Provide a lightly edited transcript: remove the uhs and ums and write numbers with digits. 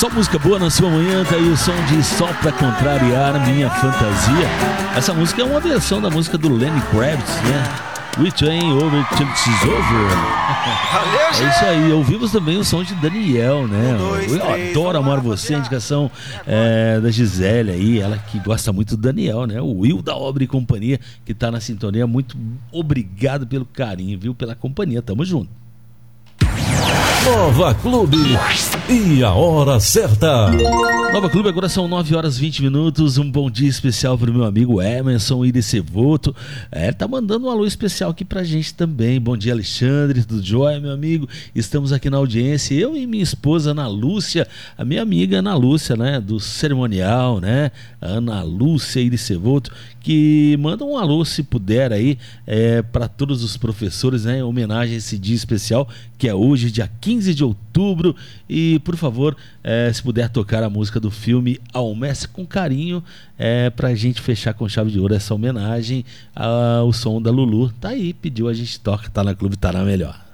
Só música boa na sua manhã, tá aí o som de Só Pra Contrariar Minha Fantasia. Essa música é uma versão da música do Lenny Kravitz, né? With Ain't Over Till It's Over. É isso aí, ouvimos também o som de Daniel, né? Eu adoro Amar Você, a indicação da Gisele aí, ela que gosta muito do Daniel, né? O Will da Obra e Companhia, que tá na sintonia. Muito obrigado pelo carinho, viu? Pela companhia, tamo junto. Nova Clube e a hora certa. Nova Clube, agora são 9h20. Um bom dia especial pro meu amigo Emerson Iricevoto. Tá mandando um alô especial aqui pra gente também. Bom dia, Alexandre, tudo jóia, meu amigo? Estamos aqui na audiência, eu e minha esposa Ana Lúcia, a minha amiga Ana Lúcia, né, do cerimonial, né? Ana Lúcia Iricevoto, que manda um alô, se puder aí, para todos os professores, né, em homenagem a esse dia especial, que é hoje, dia 15 de outubro. E, por favor, se puder tocar a música do filme Ao Mestre com carinho, pra gente fechar com chave de ouro essa homenagem ao som da Lulu. Tá aí, pediu, a gente toca, tá na Clube, tá na melhor.